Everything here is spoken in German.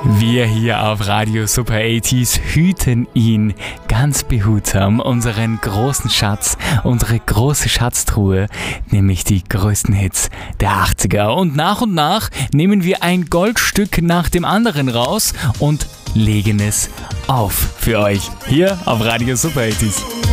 Wir hier auf Radio Super 80s hüten ihn ganz behutsam, unseren großen Schatz, unsere große Schatztruhe, nämlich die größten Hits der 80er. Und nach nehmen wir ein Goldstück nach dem anderen raus und legen es auf für euch hier auf Radio Super 80s.